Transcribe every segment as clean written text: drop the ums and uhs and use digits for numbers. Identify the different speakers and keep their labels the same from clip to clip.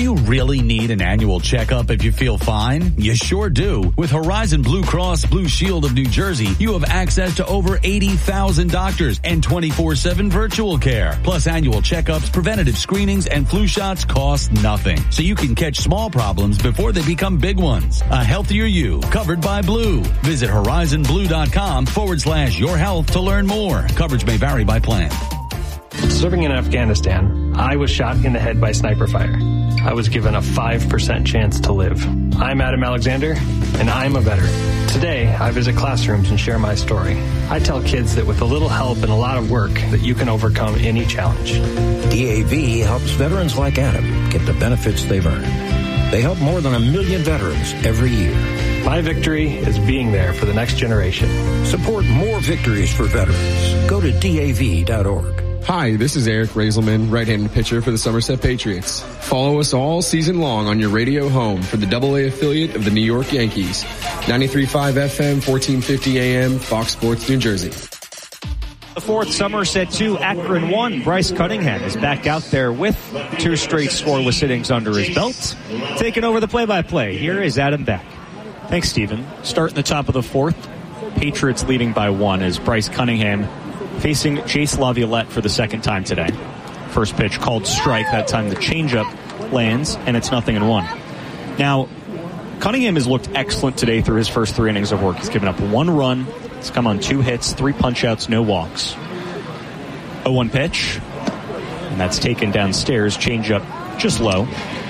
Speaker 1: Do you really need an annual checkup if you feel fine? You sure do. With Horizon Blue Cross Blue Shield of New Jersey, you have access to over 80,000 doctors and 24/7 virtual care. Plus annual checkups, preventative screenings, and flu shots cost nothing. So you can catch small problems before they become big ones. A healthier you, covered by Blue. Visit horizonblue.com/yourhealth to learn more. Coverage may vary by plan.
Speaker 2: Serving in Afghanistan, I was shot in the head by sniper fire. I was given a 5% chance to live. I'm Adam Alexander, and I'm a veteran. Today, I visit classrooms and share my story. I tell kids that with a little help and a lot of work, that you can overcome any challenge.
Speaker 3: DAV helps veterans like Adam get the benefits they've earned. They help more than 1 million veterans every year.
Speaker 2: My victory is being there for the next generation.
Speaker 3: Support more victories for veterans. Go to DAV.org.
Speaker 4: Hi, this is Eric Raiselman, right-handed pitcher for the Somerset Patriots. Follow us all season long on your radio home for the AA affiliate of the New York Yankees. 93.5 FM, 1450 AM, Fox Sports, New Jersey.
Speaker 5: The fourth, Somerset 2, Akron 1. Bryce Cunningham is back out there with 2 straight scoreless innings under his belt. Taking over the play-by-play, here is Adam Beck.
Speaker 6: Thanks, Stephen. Starting the top of the fourth, Patriots leading by 1 as Bryce Cunningham facing Jace Laviolette for the second time today. First pitch called strike. That time the changeup lands, and it's 0-1. Now, Cunningham has looked excellent today through his first 3 innings of work. He's given up 1 run. He's come on 2 hits, 3 punch-outs, no walks. 0-1 pitch, and that's taken downstairs. Changeup just low.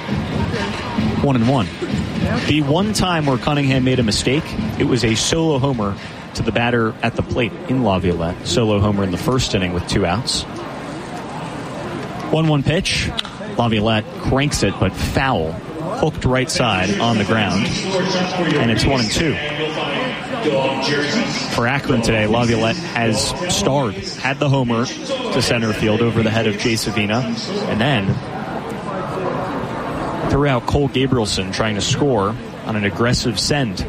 Speaker 6: 1-1. The one time where Cunningham made a mistake, it was a solo homer to the batter at the plate in Laviolette. Solo homer in the first inning with 2 outs. 1-1 pitch. Laviolette cranks it, but foul. Hooked right side on the ground. And it's 1-2. For Akron today, Laviolette has starred. Had the homer to center field over the head of Jay Savina. And then threw out Cole Gabrielson trying to score on an aggressive send.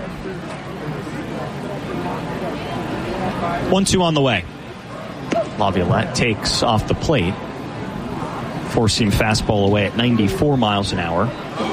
Speaker 6: 1-2 on the way. Laviolette takes off the plate. Four-seam fastball away at 94 miles an hour.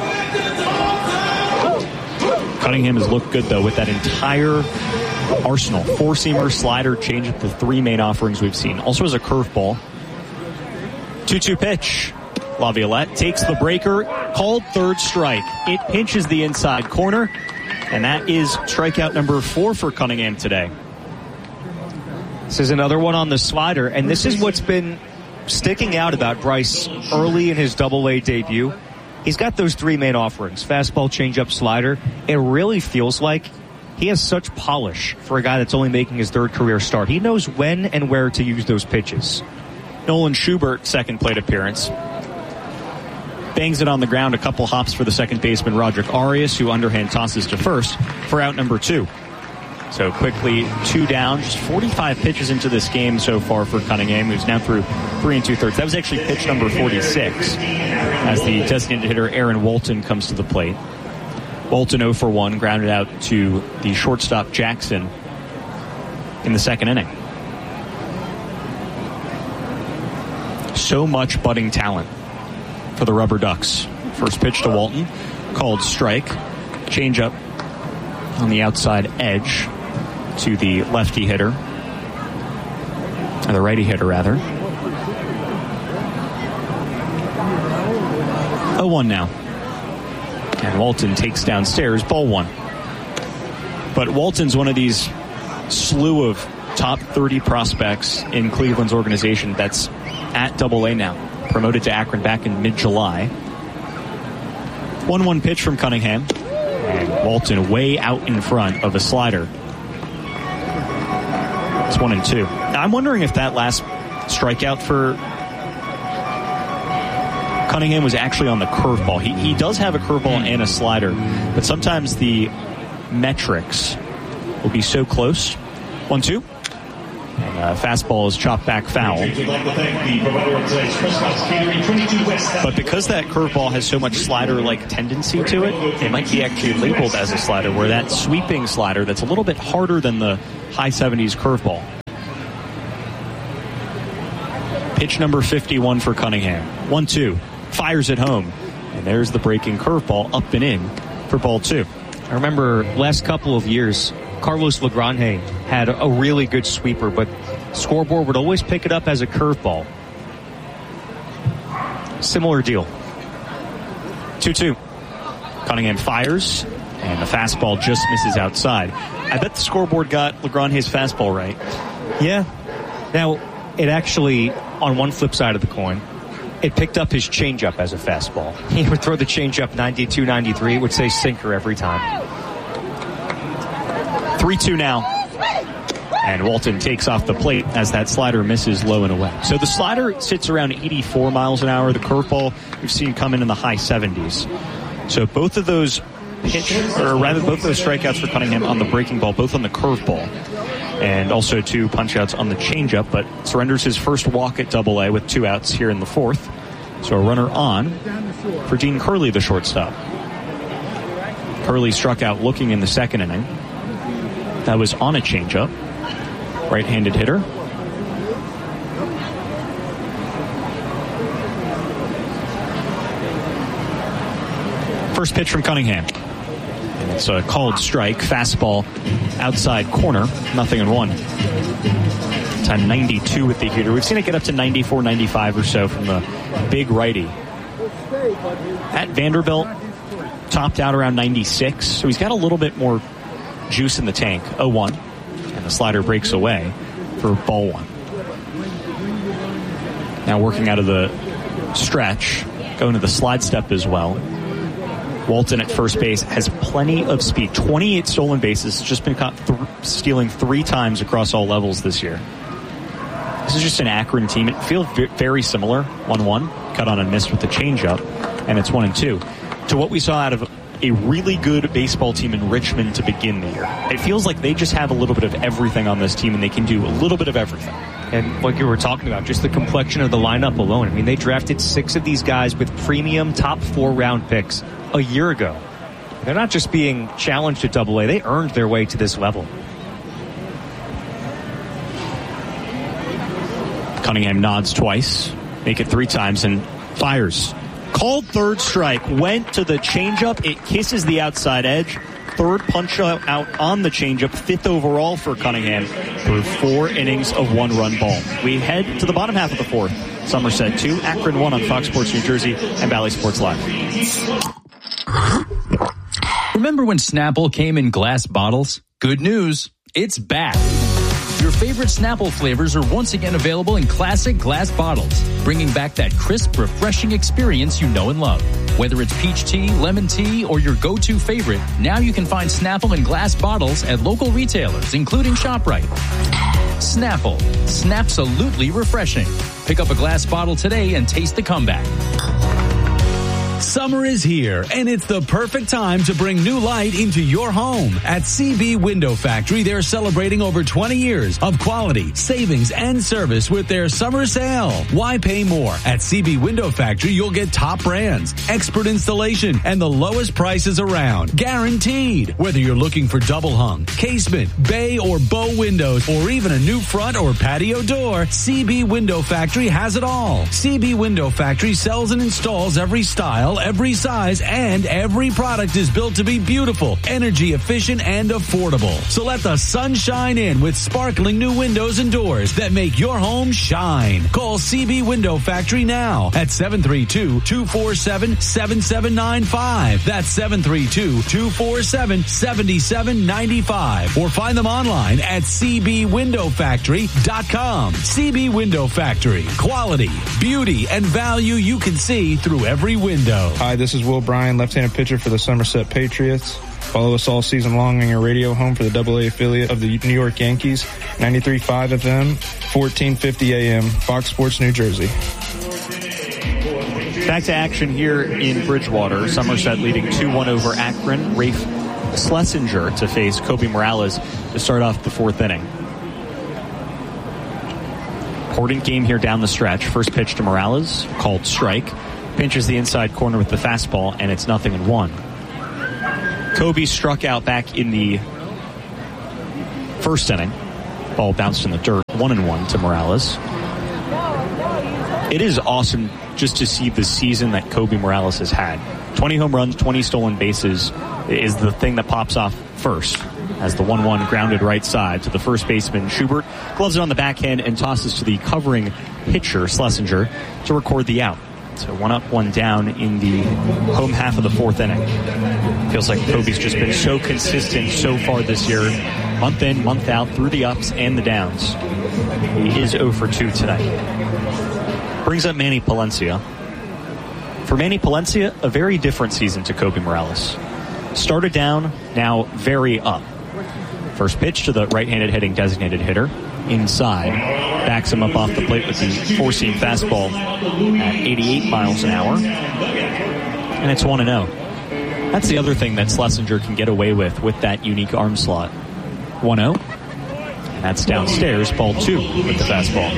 Speaker 6: Cunningham has looked good, though, with that entire arsenal. Four-seamer, slider, changeup, the 3 main offerings we've seen. Also has a curveball. 2-2 pitch. Laviolette takes the breaker, called third strike. It pinches the inside corner, and that is strikeout number 4 for Cunningham today.
Speaker 5: This is another one on the slider, and this is what's been sticking out about Bryce early in his AA debut. He's got those 3 main offerings, fastball, changeup, slider. It really feels like he has such polish for a guy that's only making his 3rd career start. He knows when and where to use those pitches.
Speaker 6: Nolan Schubert, second plate appearance. Bangs it on the ground, a couple hops for the second baseman, Roderick Arias, who underhand tosses to first for out number 2. So quickly 2 down, just 45 pitches into this game so far for Cunningham, who's now through 3 2/3. That was actually pitch number 46 as the designated hitter Aaron Walton comes to the plate. Walton 0 for 1, grounded out to the shortstop Jackson in the second inning. So much budding talent for the Rubber Ducks. First pitch to Walton, called strike. Changeup on the outside edge to the lefty hitter, or the righty hitter rather. 0-1 now. And Walton takes downstairs, ball 1. But Walton's one of these slew of top 30 prospects in Cleveland's organization that's at AA now. Promoted to Akron back in mid-July. 1-1 pitch from Cunningham. And Walton way out in front of a slider. It's 1-2. Now, I'm wondering if that last strikeout for Cunningham was actually on the curveball. He does have a curveball and a slider, but sometimes the metrics will be so close. 1-2. And fastball is chopped back foul. But because that curveball has so much slider-like tendency to it, it might be actually labeled as a slider, where that sweeping slider that's a little bit harder than the high 70s curveball. Pitch number 51 for Cunningham. 1-2. Fires it home. And there's the breaking curveball up and in for ball 2.
Speaker 5: I remember last couple of years, Carlos Lagrange had a really good sweeper, but scoreboard would always pick it up as a curveball. Similar deal. 2-2. Cunningham fires, and the fastball just misses outside. I bet the scoreboard got Lagrange's fastball right. Yeah. Now, it actually, on one flip side of the coin, it picked up his changeup as a fastball. He would throw the changeup 92, 93. It would say sinker every time.
Speaker 6: 3-2 now. And Walton takes off the plate as that slider misses low and away. So the slider sits around 84 miles an hour. The curveball we've seen come in the high 70s. So both of those both of those strikeouts for Cunningham on the breaking ball, both on the curveball, and also 2 punch-outs on the changeup, but surrenders his first walk at Double-A with 2 outs here in the 4th. So a runner on for Dean Curley, the shortstop. Curley struck out looking in the 2nd inning. That was on a changeup. Right-handed hitter. First pitch from Cunningham. And it's a called strike. Fastball outside corner. 0-1. Time 92 with the hitter. We've seen it get up to 94, 95 or so from the big righty. At Vanderbilt, topped out around 96. So he's got a little bit more juice in the tank. 0-1. And the slider breaks away for ball 1. Now working out of the stretch. Going to the slide step as well. Walton at first base has plenty of speed. 28 stolen bases. Just been caught stealing 3 times across all levels this year. This is just an Akron team. It feels very similar. 1-1. Cut on and missed with the changeup. And it's 1-2. To what we saw out of a really good baseball team in Richmond to begin the year. It feels like they just have a little bit of everything on this team, and they can do a little bit of everything.
Speaker 5: And like you were talking about, just the complexion of the lineup alone. I mean, they drafted 6 of these guys with premium top 4-round picks a year ago. They're not just being challenged at Double-A. They earned their way to this level.
Speaker 6: Cunningham nods twice, make it 3 times, and fires. Called third strike, went to the changeup. It kisses the outside edge. Third punch out on the changeup, 5th overall for Cunningham through 4 innings of 1-run ball. We head to the bottom half of the 4th. Somerset 2, Akron 1 on Fox Sports New Jersey and Bally Sports Live.
Speaker 1: Remember when Snapple came in glass bottles? Good news, it's back. Your favorite Snapple flavors are once again available in classic glass bottles, bringing back that crisp, refreshing experience you know and love. Whether it's peach tea, lemon tea, or your go-to favorite, now you can find Snapple in glass bottles at local retailers, including ShopRite. Snapple. Snapsalutely refreshing. Pick up a glass bottle today and taste the comeback. Summer is here, and it's the perfect time to bring new light into your home. At CB Window Factory, they're celebrating over 20 years of quality, savings, and service with their summer sale. Why pay more? At CB Window Factory, you'll get top brands, expert installation, and the lowest prices around. Guaranteed. Whether you're looking for double hung, casement, bay, or bow windows, or even a new front or patio door, CB Window Factory has it all. CB Window Factory sells and installs every style, every size, and every product is built to be beautiful, energy efficient, and affordable. So let the sun shine in with sparkling new windows and doors that make your home shine. Call CB Window Factory now at 732-247-7795. That's 732-247-7795. Or find them online at cbwindowfactory.com. CB Window Factory. Quality, beauty, and value you can see through every window.
Speaker 7: Hi, this is Will Bryan, left-handed pitcher for the Somerset Patriots. Follow us all season long on your radio home for the Double-A affiliate of the New York Yankees, 93.5 FM, 1450 AM, Fox Sports New Jersey.
Speaker 6: Back to action here in Bridgewater. Somerset leading 2-1 over Akron. Rafe Schlesinger to face Kobe Morales to start off the 4th inning. Important game here down the stretch. First pitch to Morales, called strike. Pinches the inside corner with the fastball, and it's 0-1. Kobe struck out back in the 1st inning. Ball bounced in the dirt. 1-1 to Morales. It is awesome just to see the season that Kobe Morales has had. 20 home runs, 20 stolen bases is the thing that pops off first, as the 1-1 grounded right side to the first baseman, Schubert, gloves it on the backhand and tosses to the covering pitcher, Schlesinger, to record the out. So 1 up, 1 down in the home half of the 4th inning. Feels like Kobe's just been so consistent so far this year, month in, month out, through the ups and the downs. He is 0 for 2 tonight. Brings up Manny Palencia. For Manny Palencia, a very different season to Kobe Morales. Started down, now very up. First pitch to the right-handed hitting designated hitter. Inside. Backs him up off the plate with the four-seam fastball at 88 miles an hour. And it's 1-0. That's the other thing that Schlesinger can get away with that unique arm slot. 1-0. And that's downstairs, ball 2 with the fastball.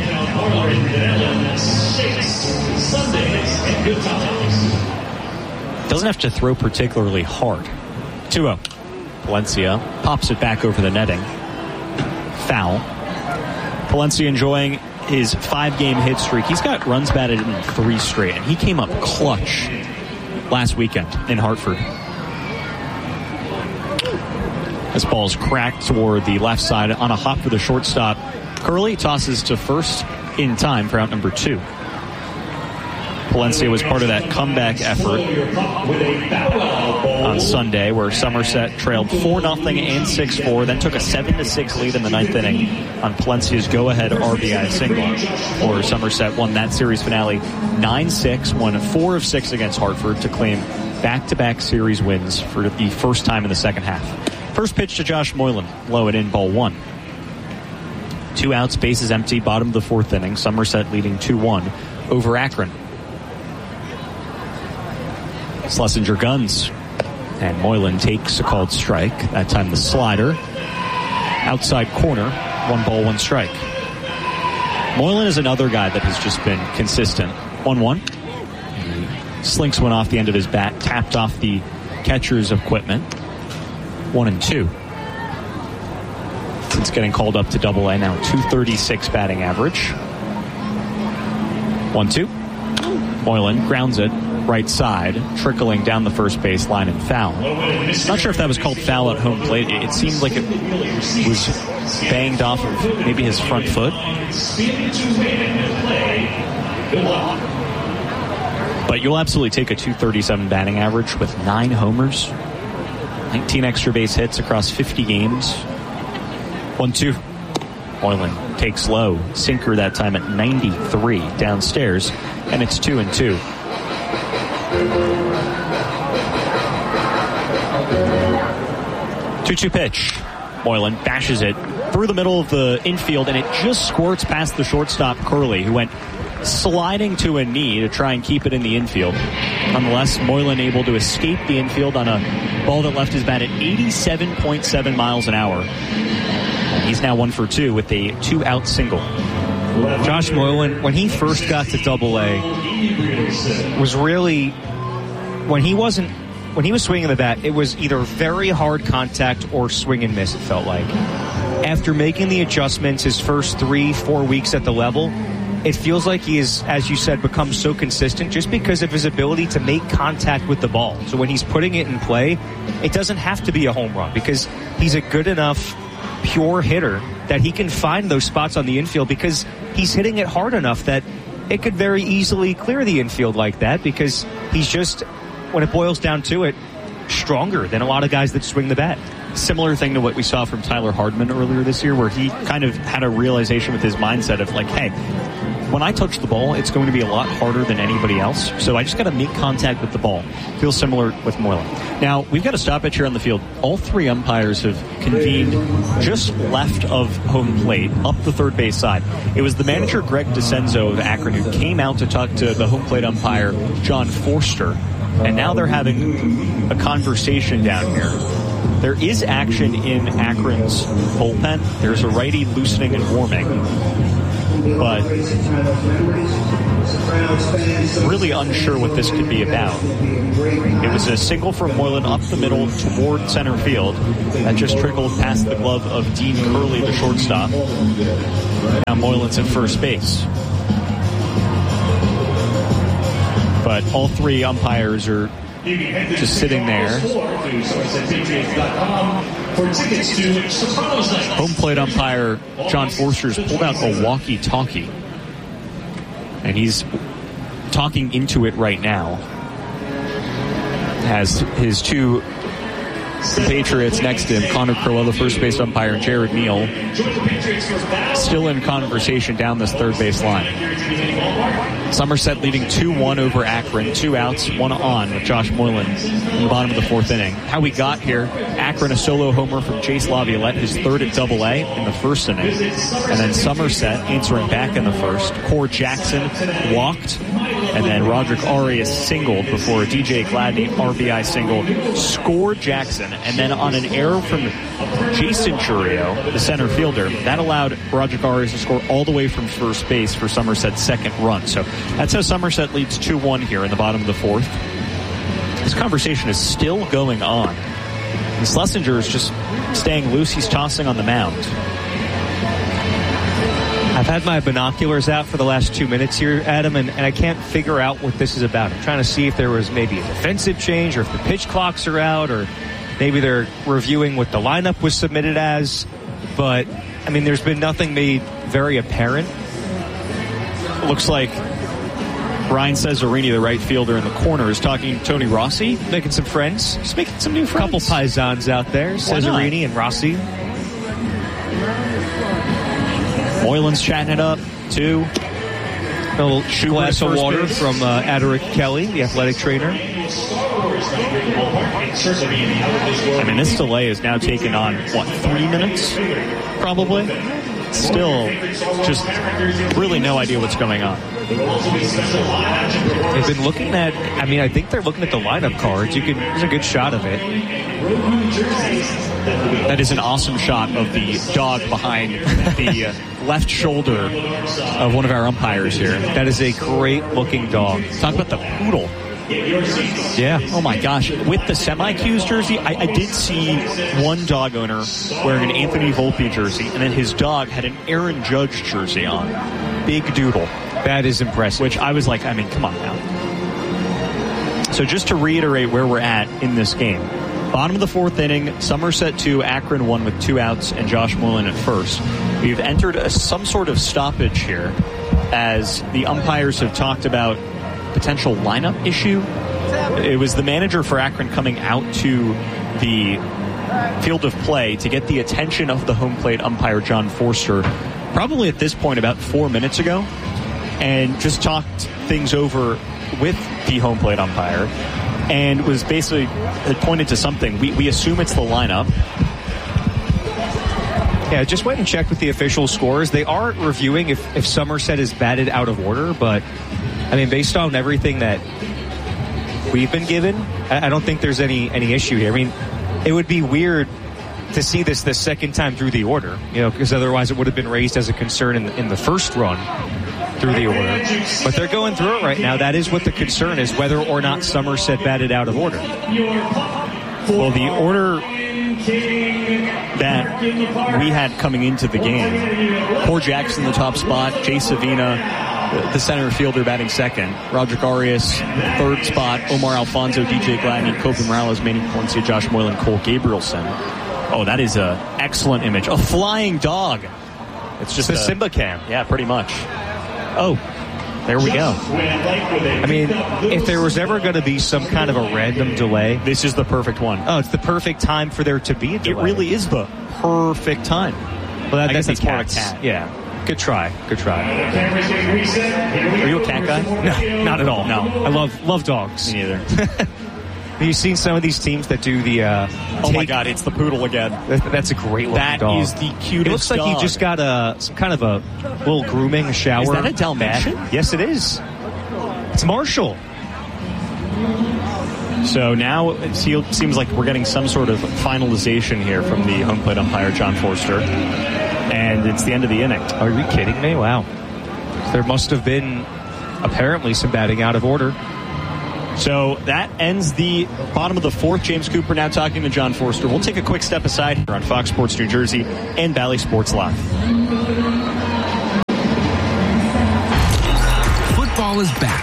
Speaker 6: Doesn't have to throw particularly hard. 2-0. Palencia pops it back over the netting. Foul. Palencia enjoying his 5-game hit streak. He's got runs batted in 3 straight, and he came up clutch last weekend in Hartford. This ball's cracked toward the left side on a hop for the shortstop. Curley tosses to first in time for out number 2. Palencia was part of that comeback effort on Sunday, where Somerset trailed 4-0 and 6-4, then took a 7-6 lead in the 9th inning on Palencia's go-ahead RBI single. Or Somerset won that series finale 9-6, won 4 of 6 against Hartford to claim back-to-back series wins for the first time in the second half. First pitch to Josh Moylan, low and in, ball 1. 2 outs, bases empty, bottom of the 4th inning. Somerset leading 2-1 over Akron. Schlesinger guns, and Moylan takes a called strike. That time the slider. Outside corner, 1 ball, 1 strike. Moylan is another guy that has just been consistent. 1-1. Slinks one off the end of his bat, tapped off the catcher's equipment. 1-2. Since getting called up to Double-A, now 236 batting average. 1-2. Moylan grounds it right side, trickling down the first base line and foul. Not sure if that was called foul at home plate. It seemed like it was banged off of maybe his front foot. But you'll absolutely take a 237 batting average with 9 homers, 19 extra base hits across 50 games. 1-2. Moylan takes low, sinker that time at 93 downstairs, and it's 2-2. 2-2 pitch. Moylan bashes it through the middle of the infield, and it just squirts past the shortstop, Curley, who went sliding to a knee to try and keep it in the infield. Nonetheless, Moylan able to escape the infield on a ball that left his bat at 87.7 miles an hour. He's now 1 for 2 with a 2-out single.
Speaker 5: Josh Moylan, when he first got to Double-A, was really, when he was swinging the bat, it was either very hard contact or swing and miss, it felt like. After making the adjustments his first 3-4 weeks at the level, it feels like he is, as you said, become so consistent just because of his ability to make contact with the ball. So when he's putting it in play, it doesn't have to be a home run because he's a good enough pure hitter that he can find those spots on the infield because he's hitting it hard enough that it could very easily clear the infield like that because he's just, when it boils down to it, stronger than a lot of guys that swing the bat.
Speaker 6: Similar thing to what we saw from Tyler Hardman earlier this year, where he kind of had a realization with his mindset of like, hey, when I touch the ball, it's going to be a lot harder than anybody else, so I just got to make contact with the ball. Feels similar with Moylan. Now, we've got a stoppage here on the field. All 3 umpires have convened just left of home plate, up the third base side. It was the manager, Greg DeCenzo of Akron, who came out to talk to the home plate umpire, John Forster, and now they're having a conversation down here. There is action in Akron's bullpen. There's a righty loosening and warming. But really unsure what this could be about. It was a single from Moylan up the middle toward center field that just trickled past the glove of Dean Curley, the shortstop. Now Moylan's at first base. but all three umpires are just sitting there. Home plate umpire John Forster's pulled out a walkie-talkie, and he's talking into it right now. Has his two compatriots next to him, Connor Crowell, the first base umpire, and Jared Neal, still in conversation down this third base line. Somerset leading 2-1 over Akron. 2 outs, 1 on with Josh Moylan in the bottom of the fourth inning. How we got here, Akron a solo homer from Chase Laviolette, his third at Double-A in the first inning. And then Somerset answering back in the first. Core Jackson walked, and then Roderick Arias singled before a DJ Gladney RBI single scored Jackson. And then on an error from Jason Churio, the center fielder, that allowed Roderick Arias to score all the way from first base for Somerset's second run. So that's how Somerset leads 2-1 here in the bottom of the fourth. This conversation is still going on. And Schlesinger is just staying loose. He's tossing on the mound.
Speaker 5: I've had my binoculars out for the last 2 minutes here, Adam, and I can't figure out what this is about. I'm trying to see if there was maybe a defensive change or if the pitch clocks are out, or maybe they're reviewing what the lineup was submitted as. But, I mean, there's been nothing made very apparent.
Speaker 6: Looks like Brian Cesarini, the right fielder in the corner, is talking to Tony Rossi.
Speaker 5: Making some friends.
Speaker 6: Just making some new friends.
Speaker 5: Couple paisans out there, Cesarini and Rossi.
Speaker 6: Moylan's chatting it up, too.
Speaker 5: A little glass of water from Aderick Kelly, the athletic trainer.
Speaker 6: I mean, this delay is now taken on, 3 minutes? Probably. Still, just really no idea what's going on.
Speaker 5: They've been looking at, I think they're looking at the lineup cards. There's a good shot of it.
Speaker 6: That is an awesome shot of the dog behind the left shoulder of one of our umpires here.
Speaker 5: That is a great-looking dog.
Speaker 6: Talk about the poodle.
Speaker 5: Yeah.
Speaker 6: Oh, my gosh. With the Semi-Q's jersey, I did see one dog owner wearing an Anthony Volpe jersey, and then his dog had an Aaron Judge jersey on. Big doodle.
Speaker 5: That is impressive.
Speaker 6: Which I was like, come on now. So just to reiterate where we're at in this game. Bottom of the fourth inning, Somerset 2, Akron 1 with 2 outs, and Josh Moylan at first. We've entered some sort of stoppage here as the umpires have talked about potential lineup issue. It was the manager for Akron coming out to the field of play to get the attention of the home plate umpire John Forster, probably at this point about 4 minutes ago, and just talked things over with the home plate umpire, and was basically had pointed to something. We assume it's the lineup.
Speaker 5: Yeah, just went and checked with the official scores. They are reviewing if Somerset is batted out of order, but based on everything that we've been given, I don't think there's any issue here. It would be weird to see this the second time through the order, because otherwise it would have been raised as a concern in the first run through the order. But they're going through it right now. That is what the concern is, whether or not Somerset batted out of order.
Speaker 6: Well, the order that we had coming into the game, Core Jackson the top spot, Jay Savina, the center fielder, batting second, Roderick Arias third spot, Omar Alfonso, DJ Gladney, Kobe Morales, Manny Poncia, Josh Moylan, Cole Gabrielson. Oh, that is an excellent image. A flying dog. It's just
Speaker 5: a Simba cam.
Speaker 6: Yeah, pretty much. Oh, there we go.
Speaker 5: If there was ever going to be some kind of a random delay,
Speaker 6: this is the perfect one.
Speaker 5: Oh, it's the perfect time for there to be a delay.
Speaker 6: It really is the perfect time.
Speaker 5: Well, I guess
Speaker 6: that's more a cat.
Speaker 5: Yeah. Good try.
Speaker 6: Are you a cat guy?
Speaker 5: No, not at all.
Speaker 6: No.
Speaker 5: I love dogs.
Speaker 6: Me neither.
Speaker 5: Have you seen some of these teams that do the
Speaker 6: oh my God, it's the poodle again.
Speaker 5: That's a great looking dog.
Speaker 6: That is the cutest
Speaker 5: It looks like
Speaker 6: dog.
Speaker 5: you just got some kind of a little grooming shower.
Speaker 6: Is that a Dalmatian?
Speaker 5: Yes, it is. It's Marshall.
Speaker 6: So now it seems like we're getting some sort of finalization here from the home plate umpire, John Forster. And it's the end of the inning.
Speaker 5: Are you kidding me? Wow. There must have been apparently some batting out of order.
Speaker 6: So that ends the bottom of the fourth. James Cooper now talking to John Forster. We'll take a quick step aside here on Fox Sports New Jersey and Bally Sports Live.
Speaker 8: Football is back, and no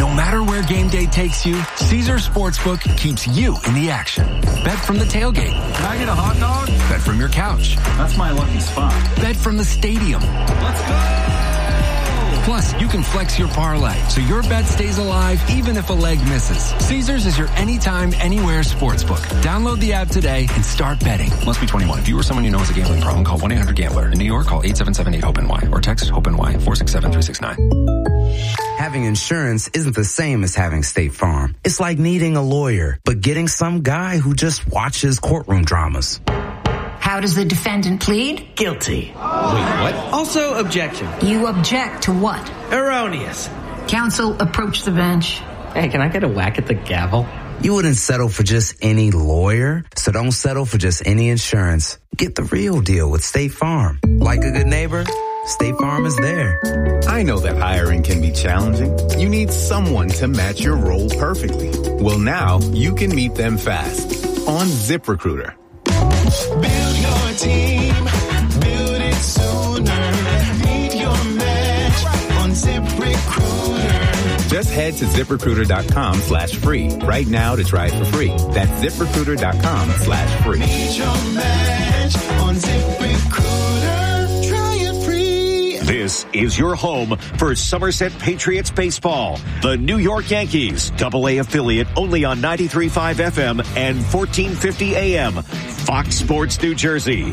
Speaker 8: No matter where game day takes you, Caesars Sportsbook keeps you in the action. Bet from the tailgate.
Speaker 9: Can I get a hot dog?
Speaker 8: Bet from your couch.
Speaker 9: That's my lucky spot.
Speaker 8: Bet from the stadium.
Speaker 9: Let's go!
Speaker 8: Plus, you can flex your parlay, so your bet stays alive even if a leg misses. Caesars is your anytime, anywhere sportsbook. Download the app today and start betting.
Speaker 10: Must be 21. If you or someone you know has a gambling problem, call 1-800-GAMBLER. In New York, call 877-8-HOPE-NY or text HOPE-NY 467-369.
Speaker 11: Having insurance isn't the same as having State Farm. It's like needing a lawyer, but getting some guy who just watches courtroom dramas.
Speaker 12: How does the defendant plead?
Speaker 13: Guilty.
Speaker 11: Wait, what?
Speaker 13: Also, objection.
Speaker 12: You object to what?
Speaker 13: Erroneous.
Speaker 12: Counsel, approach the bench.
Speaker 13: Hey, can I get a whack at the gavel?
Speaker 11: You wouldn't settle for just any lawyer, so don't settle for just any insurance. Get the real deal with State Farm. Like a good neighbor, State Farm is there.
Speaker 14: I know that hiring can be challenging. You need someone to match your role perfectly. Well, now you can meet them fast on ZipRecruiter.
Speaker 15: Build your team, build it sooner. Meet your match on ZipRecruiter.
Speaker 14: Just head to ZipRecruiter.com/free right now to try it for free. That's ZipRecruiter.com/free.
Speaker 15: Meet your match on ZipRecruiter. Try it free.
Speaker 16: This is your home for Somerset Patriots baseball. The New York Yankees, AA affiliate, only on 93.5 FM and 1450 AM. Fox Sports New Jersey.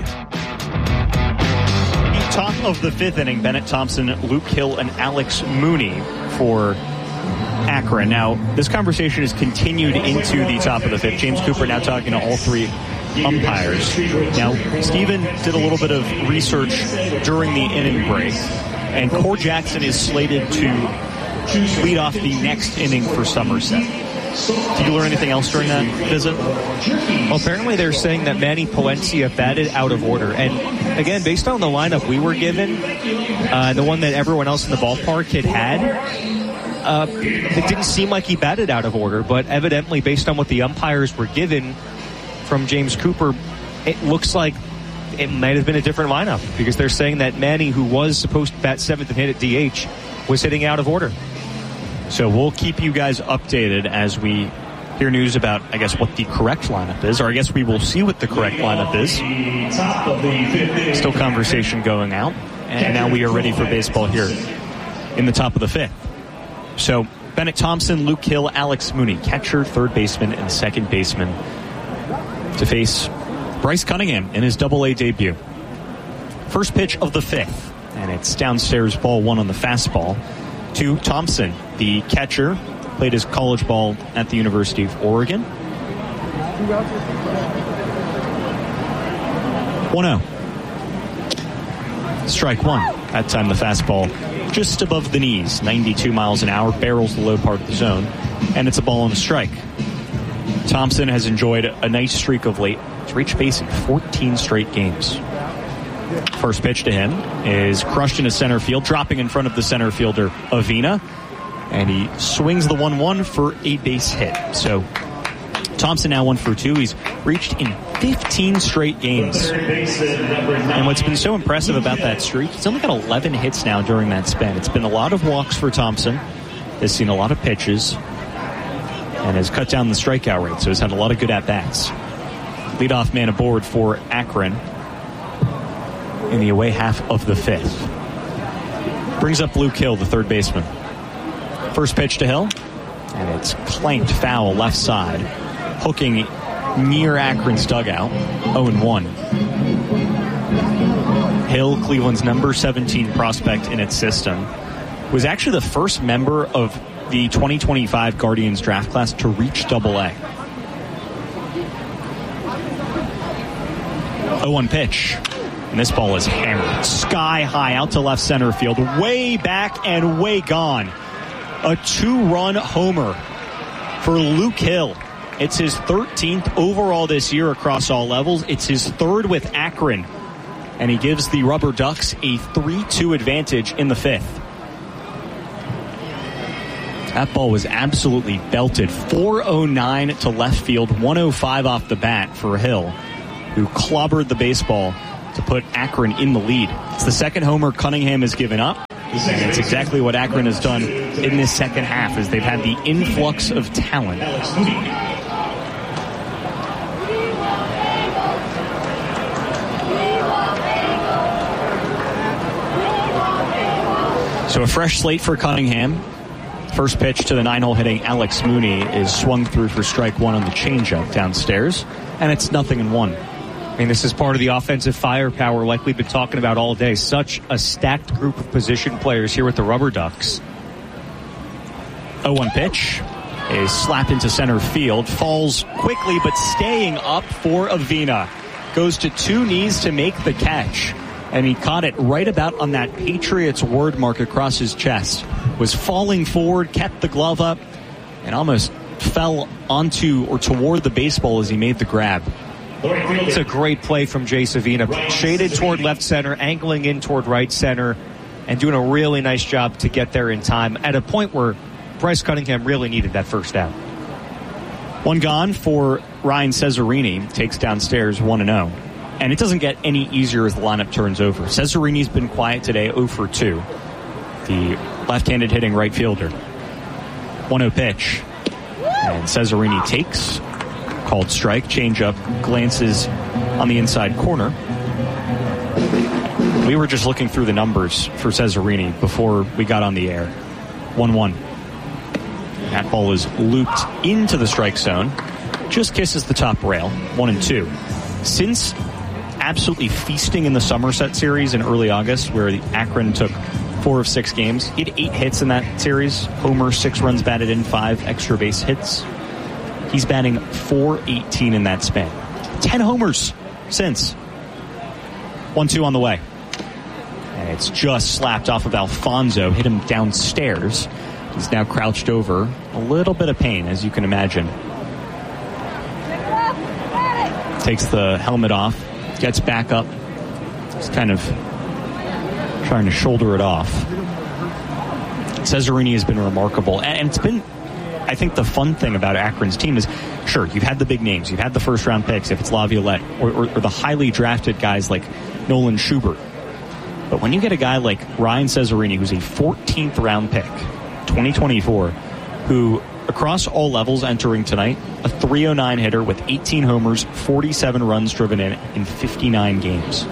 Speaker 6: Top of the fifth inning, Bennett Thompson, Luke Hill, and Alex Mooney for Akron. Now, this conversation has continued into the top of the fifth. James Cooper now talking to all three umpires. Now, Steven did a little bit of research during the inning break, and Core Jackson is slated to lead off the next inning for Somerset. Did you learn anything else during that visit?
Speaker 5: Well, apparently they're saying that Manny Palencia batted out of order. And again, based on the lineup we were given, the one that everyone else in the ballpark had, it didn't seem like he batted out of order. But evidently, based on what the umpires were given from James Cooper, it looks like it might have been a different lineup, because they're saying that Manny, who was supposed to bat seventh and hit at DH, was hitting out of order.
Speaker 6: So we'll keep you guys updated as we hear news about, I guess, what the correct lineup is, or I guess we will see what the correct lineup is. Still conversation going out, and now we are ready for baseball here in the top of the fifth. So Bennett Thompson, Luke Hill, Alex Mooney, catcher, third baseman, and second baseman, to face Bryce Cunningham in his AA debut. First pitch of the fifth, and it's downstairs, ball one on the fastball to Thompson. The catcher played his college ball at the University of Oregon. 1-0. Strike one. That time the fastball just above the knees, 92 miles an hour, barrels the low part of the zone, and it's a ball and a strike. Thompson has enjoyed a nice streak of late. He's reached base in 14 straight games. First pitch to him is crushed into center field, dropping in front of the center fielder, Avina, and he swings the 1-1 for a base hit. So Thompson now 1 for 2. He's reached in 15 straight games. And what's been so impressive about that streak, he's only got 11 hits now during that span. It's been a lot of walks for Thompson. Has seen a lot of pitches and has cut down the strikeout rate, so he's had a lot of good at-bats. Leadoff man aboard for Akron in the away half of the fifth. Brings up Luke Hill, the third baseman. First pitch to Hill, and it's clanked foul left side, hooking near Akron's dugout. 0-1. Hill, Cleveland's number 17 prospect in its system, was actually the first member of the 2025 Guardians draft class to reach AA. 0-1 pitch. And this ball is hammered sky high out to left center field, way back and way gone. A 2-run homer for Luke Hill. It's his 13th overall this year across all levels. It's his third with Akron. And he gives the Rubber Ducks a 3-2 advantage in the fifth. That ball was absolutely belted. 409 to left field, 105 off the bat for Hill, who clobbered the baseball to put Akron in the lead. It's the second homer Cunningham has given up, And it's exactly what Akron has done in this second half, as they've had the influx of talent. So a fresh slate for Cunningham. First pitch to the 9-hole hitting Alex Mooney is swung through for strike one on the changeup downstairs, and it's 0-1.
Speaker 5: I mean, this is part of the offensive firepower like we've been talking about all day. Such a stacked group of position players here with the Rubber Ducks.
Speaker 6: 0-1 pitch is slapped into center field. Falls quickly, but staying up for Avina. Goes to two knees to make the catch. And he caught it right about on that Patriots word mark across his chest. Was falling forward, kept the glove up, and almost fell onto or toward the baseball as he made the grab.
Speaker 5: It's a great play from Jace Avina. Shaded toward left center, angling in toward right center, and doing a really nice job to get there in time at a point where Bryce Cunningham really needed that first out.
Speaker 6: One gone for Ryan Cesarini. Takes downstairs 1-0. And it doesn't get any easier as the lineup turns over. Cesarini's been quiet today, 0 for 2. The left-handed hitting right fielder. 1-0 pitch. And Cesarini takes. Called strike. Changeup. Glances on the inside corner. We were just looking through the numbers for Cesarini before we got on the air. 1-1. That ball is looped into the strike zone. Just kisses the top rail. 1-2. Since absolutely feasting in the Somerset series in early August, where Akron took 4 of 6 games. He had 8 hits in that series. Homer, 6 runs batted in, 5 extra base hits. He's batting .418 in that span. 10 homers since. 1-2 on the way. And it's just slapped off of Alfonso, hit him downstairs. He's now crouched over. A little bit of pain, as you can imagine. Takes the helmet off. Gets back up. He's kind of trying to shoulder it off. Cesarini has been remarkable. And it's been, I think, the fun thing about Akron's team is, sure, you've had the big names. You've had the first-round picks, if it's Laviolette, or the highly drafted guys like Nolan Schubert. But when you get a guy like Ryan Cesarini, who's a 14th-round pick, 2024, who, across all levels entering tonight, a .309 hitter with 18 homers, 47 runs driven in 59 games.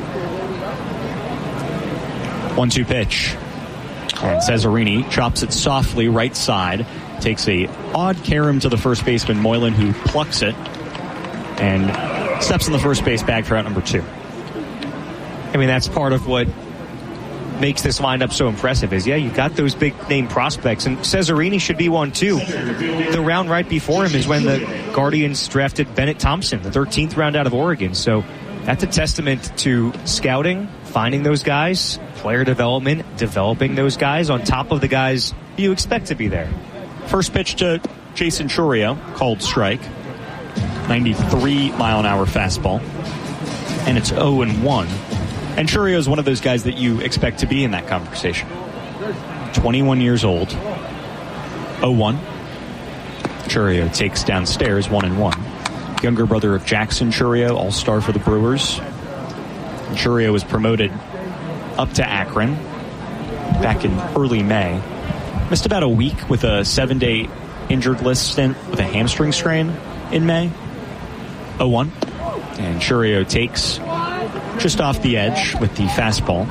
Speaker 6: 1-2 pitch. And Cesarini chops it softly right side. Takes a odd carom to the first baseman, Moylan, who plucks it and steps in the first base bag for out number 2.
Speaker 5: I mean, that's part of what makes this lineup so impressive is, you got those big name prospects, and Cesarini should be one too. The round right before him is when the Guardians drafted Bennett Thompson, the 13th round out of Oregon. So that's a testament to scouting, finding those guys, player development, developing those guys on top of the guys you expect to be there.
Speaker 6: First pitch to Jason Chourio, called strike. 93-mile-an-hour fastball. And it's 0-1. And Chourio is one of those guys that you expect to be in that conversation. 21 years old. 0-1. Chourio takes downstairs 1-1. Younger brother of Jackson Chourio, all-star for the Brewers. And Chourio was promoted up to Akron back in early May. Missed about a week with a 7-day injured list stint with a hamstring strain in May. 0-1. And Chourio takes just off the edge with the fastball.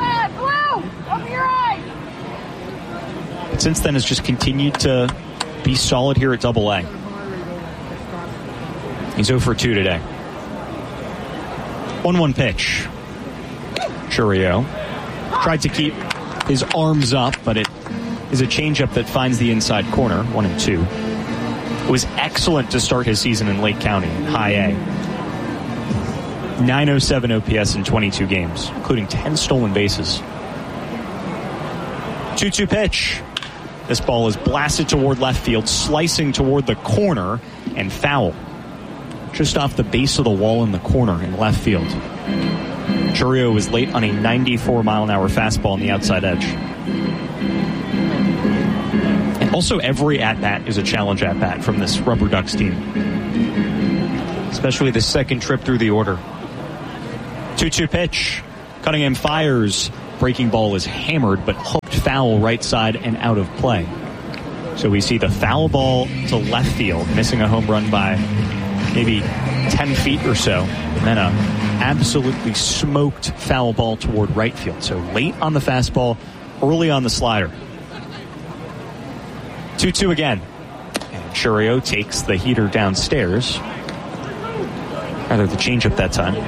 Speaker 6: But since then has just continued to be solid here at Double-A. He's 0 for 2 today. 1-1 pitch. Chourio tried to keep his arms up, but it is a changeup that finds the inside corner. 1-2. It was excellent to start his season in Lake County, High A. 907 OPS in 22 games, including 10 stolen bases. 2-2 pitch. This ball is blasted toward left field, slicing toward the corner, and foul. Just off the base of the wall in the corner in left field. Chourio was late on a 94-mile-an-hour fastball on the outside edge. And also every at-bat is a challenge at-bat from this Rubber Ducks team.
Speaker 5: Especially the second trip through the order.
Speaker 6: 2-2 pitch. Cunningham fires breaking ball is hammered, but hooked foul right side and out of play. So we see the foul ball to left field, missing a home run by maybe 10 feet or so, and then a absolutely smoked foul ball toward right field. So late on the fastball, early on the slider. 2-2 again. And Chourio takes the heater downstairs. Rather, the changeup that time.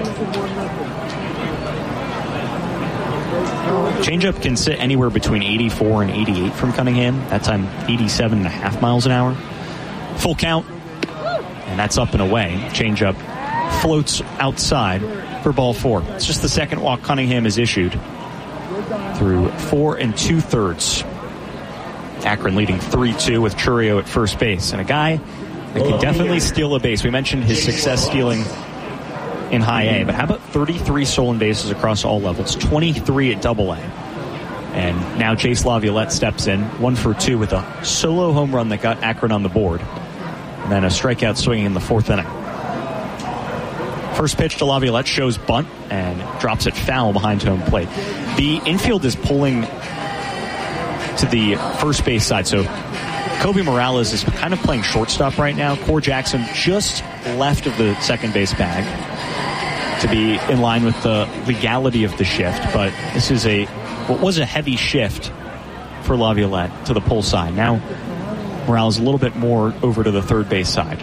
Speaker 6: Changeup can sit anywhere between 84 and 88 from Cunningham. That time, 87.5 miles an hour. Full count. And that's up and away. Changeup floats outside for ball 4. It's just the second walk Cunningham has issued through 4 2/3. Akron leading 3-2 with Chourio at first base. And a guy that can definitely steal a base. We mentioned his success stealing in high A, but how about 33 stolen bases across all levels, 23 at double A. And now Jace Laviolette steps in, 1 for 2 with a solo home run that got Akron on the board. And then a strikeout swinging in the 4th inning. First pitch to Laviolette shows bunt and drops it foul behind home plate. The infield is pulling to the first base side, so Kobe Morales is kind of playing shortstop right now. Core Jackson just left of the second base bag to be in line with the legality of the shift, but this is what was a heavy shift for Laviolette to the pull side. Now Morales a little bit more over to the third base side.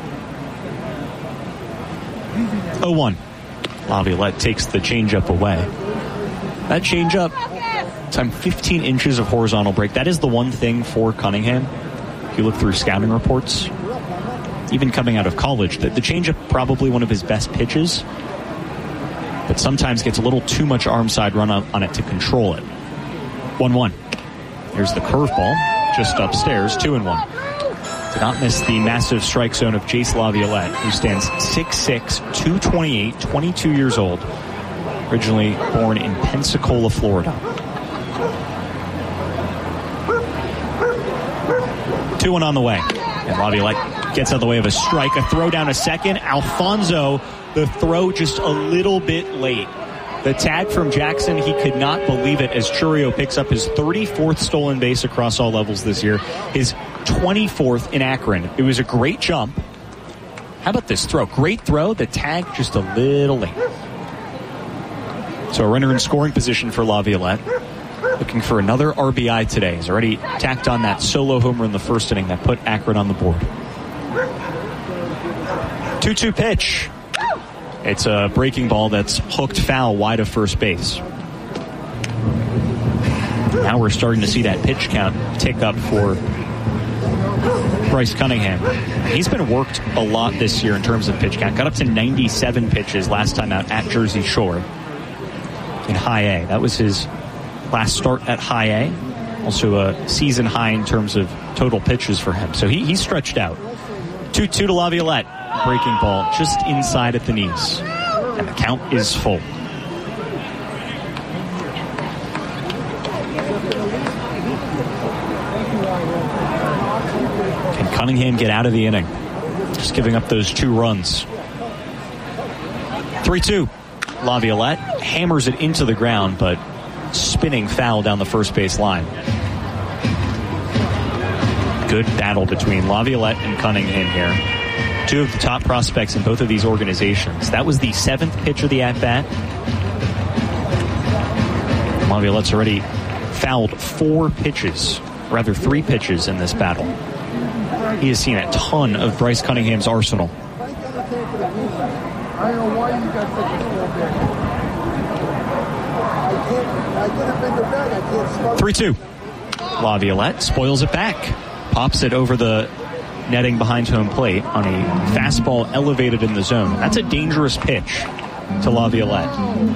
Speaker 6: 0-1. Laviolette takes the changeup away. That changeup, time 15 inches of horizontal break. That is the one thing for Cunningham. If you look through scouting reports, even coming out of college, the changeup probably one of his best pitches, but sometimes gets a little too much arm side run on it to control it. 1-1. Here's the curveball, just upstairs, 2-1. Did not miss the massive strike zone of Jace Laviolette, who stands 6'6", 228, 22 years old, originally born in Pensacola, Florida. 2-1 on the way. And Laviolette gets out of the way of a strike. A throw down a second. Alfonso, the throw just a little bit late. The tag from Jackson, he could not believe it as Chourio picks up his 34th stolen base across all levels this year. His 24th in Akron. It was a great jump. How about this throw? Great throw. The tag just a little late. So a runner in scoring position for Laviolette. Looking for another RBI today. He's already tacked on that solo homer in the first inning that put Akron on the board. 2-2 pitch. It's a breaking ball that's hooked foul wide of first base. Now we're starting to see that pitch count tick up for Bryce Cunningham. He's been worked a lot this year in terms of pitch count. Got up to 97 pitches last time out at Jersey Shore in high A. That was his last start at high A. Also a season high in terms of total pitches for him. So he's stretched out. 2-2 to Laviolette. Breaking ball just inside at the knees. And the count is full. Can Cunningham get out of the inning? Just giving up those 2 runs. 3-2. Laviolette hammers it into the ground, but spinning foul down the first base line. Good battle between Laviolette and Cunningham here. 2 of the top prospects in both of these organizations. That was the 7th pitch of the at-bat. Laviolette's already fouled 3 pitches in this battle. He has seen a ton of Bryce Cunningham's arsenal. 3-2. Laviolette spoils it back. Pops it over the netting behind home plate on a fastball elevated in the zone. That's a dangerous pitch to Laviolette.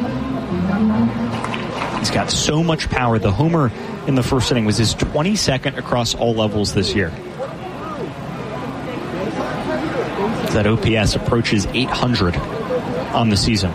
Speaker 6: He's got so much power. The homer in the first inning was his 22nd across all levels this year. That OPS approaches 800 on the season.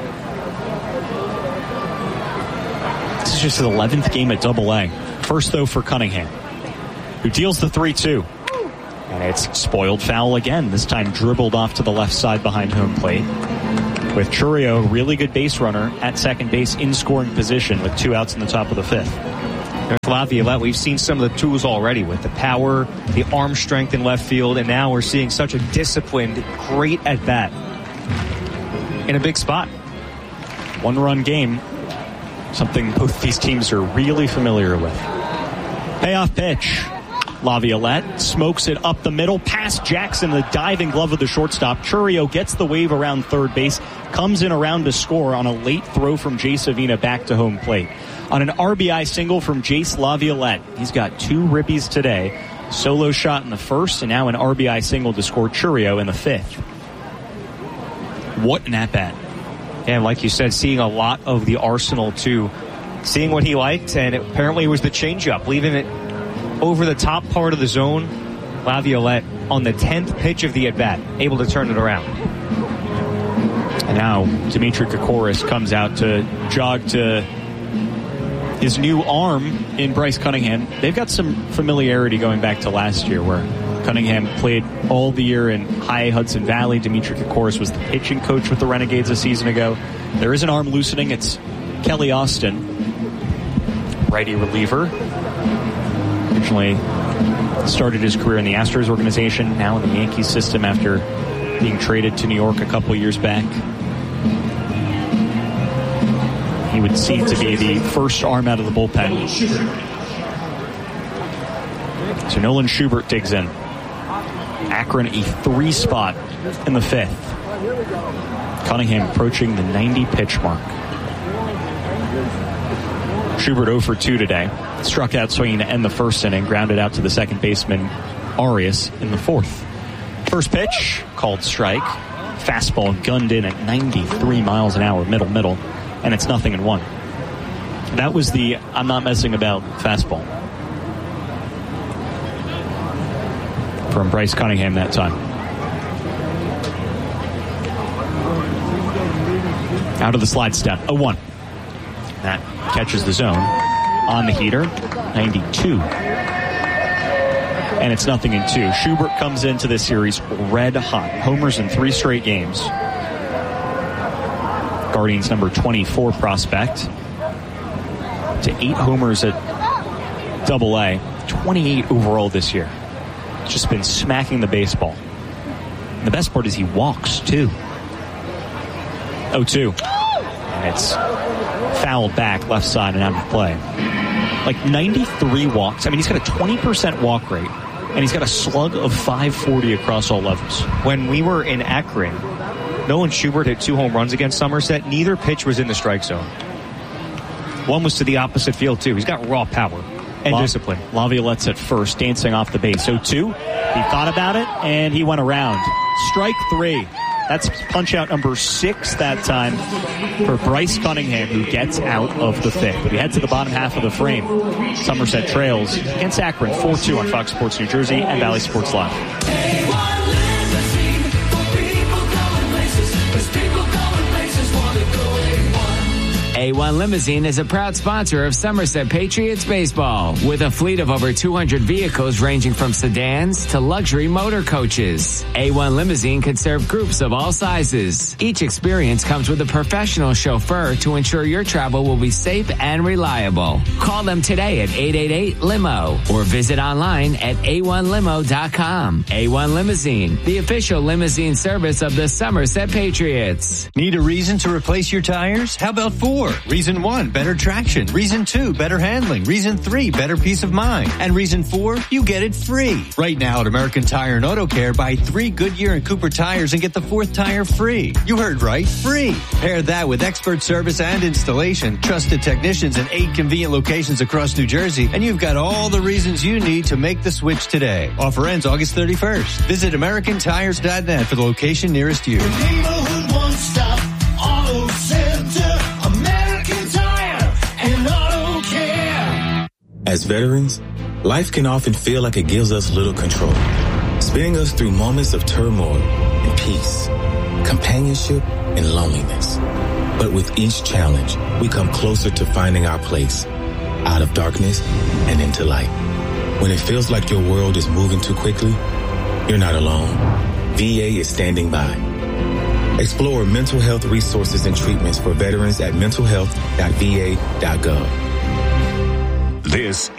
Speaker 6: This is just his 11th game at Double A. First, though, for Cunningham, who deals the 3-2. And it's spoiled foul again, this time dribbled off to the left side behind home plate. with Chourio, really good base runner at second base in scoring position with 2 outs in the top of the 5th.
Speaker 5: With Laviolette, we've seen some of the tools already with the power, the arm strength in left field, and now we're seeing such a disciplined, great at-bat in a big spot.
Speaker 6: 1-run game, something both these teams are really familiar with. Payoff pitch. Laviolette smokes it up the middle, past Jackson, the diving glove of the shortstop. Chourio gets the wave around third base, comes in around to score on a late throw from Jace Avina back to home plate. On an RBI single from Jace Laviolette. He's got 2 ribbies today. Solo shot in the first, and now an RBI single to score Chourio in the 5th. What an at-bat.
Speaker 5: And like you said, seeing a lot of the arsenal, too. Seeing what he liked, and apparently it was the changeup, leaving it over the top part of the zone. Laviolette on the 10th pitch of the at-bat, able to turn it around.
Speaker 6: And now Dimitri Kokoris comes out to jog to his new arm in Bryce Cunningham. They've got some familiarity going back to last year where Cunningham played all the year in high Hudson Valley. Dimitri Kokoris was the pitching coach with the Renegades a season ago. There is an arm loosening. It's Kelly Austin, righty reliever. Originally started his career in the Astros organization, now in the Yankees system after being traded to New York a couple years back. He would seem to be the first arm out of the bullpen. So Nolan Schubert digs in. Akron a 3 spot in the 5th. Cunningham approaching the 90 pitch mark. Schubert 0 for 2 today. Struck out swinging to end the first inning, grounded out to the second baseman Arias in the 4th. First pitch, called strike. Fastball gunned in at 93 miles an hour, middle, and it's 0-1. That was the I'm not messing about fastball from Bryce Cunningham that time. Out of the slide step, 0-1. That catches the zone on the heater, 92. And it's 0-2. Schubert comes into this series red hot. Homers in 3 straight games. Guardians number 24 prospect to 8 homers at Double-A, 28 overall this year. Just been smacking the baseball. And the best part is he walks too. 0-2. And it's fouled back left side and out of play. Like 93 walks. I mean, he's got a 20% walk rate, and he's got a slug of 540 across all levels.
Speaker 5: When we were in Akron, Nolan Schubert hit 2 home runs against Somerset. Neither pitch was in the strike zone. One was to the opposite field, too. He's got raw power and discipline.
Speaker 6: Laviolette's at first, dancing off the base. 0-2. He thought about it, and he went around. Strike 3. That's punch out number 6 that time for Bryce Cunningham, who gets out of the 5th. But we head to the bottom half of the frame. Somerset trails against Akron 4-2 on Fox Sports New Jersey and Valley Sports Live.
Speaker 17: A1 Limousine is a proud sponsor of Somerset Patriots baseball with a fleet of over 200 vehicles ranging from sedans to luxury motor coaches. A1 Limousine can serve groups of all sizes. Each experience comes with a professional chauffeur to ensure your travel will be safe and reliable. Call them today at 888-LIMO or visit online at a1limo.com. A1 Limousine, the official limousine service of the Somerset Patriots.
Speaker 18: Need a reason to replace your tires? How about 4? Reason 1, better traction. Reason 2, better handling. Reason 3, better peace of mind. And reason 4, you get it free. Right now at American Tire and Auto Care, buy 3 Goodyear and Cooper tires and get the 4th tire free. You heard right, free. Pair that with expert service and installation, trusted technicians in 8 convenient locations across New Jersey, and you've got all the reasons you need to make the switch today. Offer ends August 31st. Visit AmericanTires.net for the location nearest you.
Speaker 15: Neighborhood one-stop auto center. American Tire and Auto Care.
Speaker 19: As veterans, life can often feel like it gives us little control, spinning us through moments of turmoil and peace, companionship and loneliness. But with each challenge, we come closer to finding our place, out of darkness and into light. When it feels like your world is moving too quickly, you're not alone. VA is standing by. Explore mental health resources and treatments for veterans at mentalhealth.va.gov.
Speaker 16: This